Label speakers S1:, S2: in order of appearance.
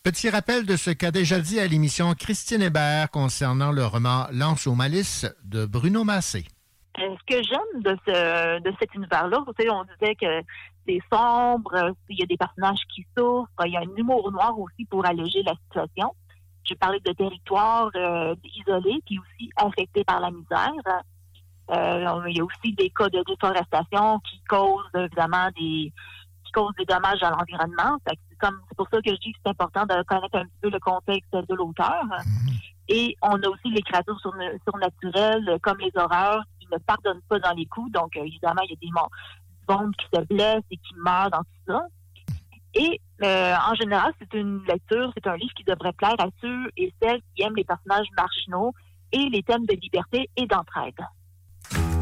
S1: Petit rappel de ce qu'a déjà dit à l'émission Christine Hébert concernant le roman Lance aux malices de Bruno Massé.
S2: Ce que j'aime de cet univers-là, vous savez, on disait que c'est sombre, il y a des personnages qui souffrent, il y a un humour noir aussi pour alléger la situation. J'ai parlé de territoires isolés puis aussi affectés par la misère. Il y a aussi des cas de déforestation qui causent évidemment des dommages à l'environnement. C'est pour ça que je dis que c'est important de connaître un petit peu le contexte de l'auteur. Et on a aussi les créatures surnaturelles, comme les horreurs, qui ne pardonnent pas dans les coups. Donc, évidemment, il y a du monde qui se blesse et qui meurt dans tout ça. Et en général, c'est un livre qui devrait plaire à ceux et celles qui aiment les personnages marginaux et les thèmes de liberté et d'entraide.